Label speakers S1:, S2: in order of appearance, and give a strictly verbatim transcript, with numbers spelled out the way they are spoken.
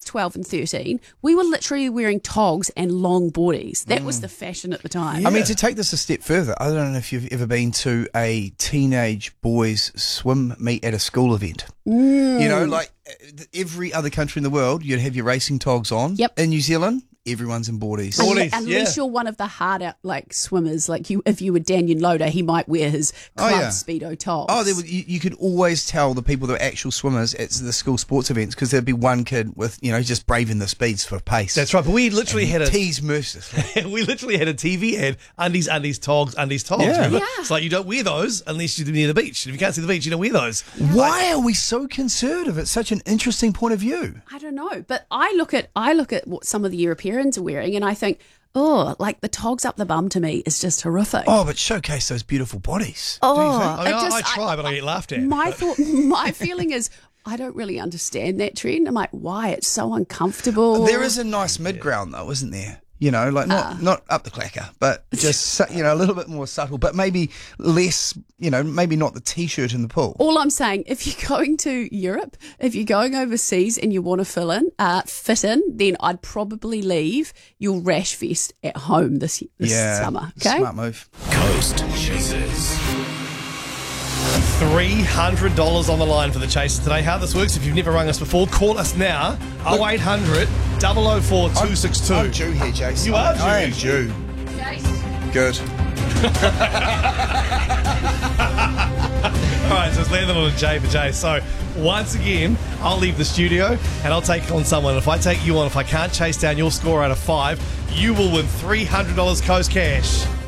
S1: twelve and thirteen, we were literally wearing togs and long boardies. That mm. was the fashion at the time.
S2: Yeah. I mean, to take this a step further, I don't know if you've ever been to a teenage boys swim meet at a school event.
S1: Mm.
S2: You know, like every other country in the world, you'd have your racing togs on.
S1: Yep.
S2: In New Zealand, everyone's in boardies.
S1: Unless, unless yeah. you're one of the harder like swimmers, like you, if you were Daniel Loader, he might wear his club
S2: oh, yeah.
S1: Speedo togs.
S2: Oh, there was, you, you could always tell the people that were actual swimmers at the school sports events because there'd be one kid with, you know, just braving the speeds for pace.
S3: That's right. But we literally
S2: and
S3: had a
S2: tease mercilessly.
S3: we literally had a T V ad: undies, undies, togs, undies, togs.
S2: Yeah.
S1: yeah.
S3: It's like you don't wear those unless you're near the beach. If you can't see the beach, you don't wear those.
S2: Why are we so conservative? It's such an interesting point of view.
S1: I don't know, but I look at I look at what some of the Europeans are wearing, and I think, oh, like the togs up the bum to me is just horrific.
S2: Oh, but showcase those beautiful bodies.
S1: Oh,
S2: do you think?
S3: I, mean, I,
S1: just,
S3: I try, I, but I get laughed at.
S1: My
S3: but.
S1: thought, my feeling is, I don't really understand that trend. I'm like, why? It's so uncomfortable.
S2: There is a nice mid ground though, isn't there? You know, like not
S1: Uh.
S2: not up the clacker, but just su- you know a little bit more subtle, but maybe less. You know, maybe not the t-shirt in the pool.
S1: All I'm saying, if you're going to Europe, if you're going overseas and you want to fill in, uh, fit in, then I'd probably leave your rash vest at home this this
S2: yeah,
S1: summer. Okay,
S2: smart move.
S4: Coast Chasers.
S3: three hundred dollars on the line for the Chasers today. How this works, if you've never rung us before, call us now. oh eight hundred, double oh four, two six two.
S2: I'm due here, Jason.
S3: You are due.
S2: I am due. Good.
S3: All right, so it's landed on a J for J. So once again, I'll leave the studio and I'll take on someone. If I take you on, if I can't chase down your score out of five, you will win three hundred dollars Coast Cash.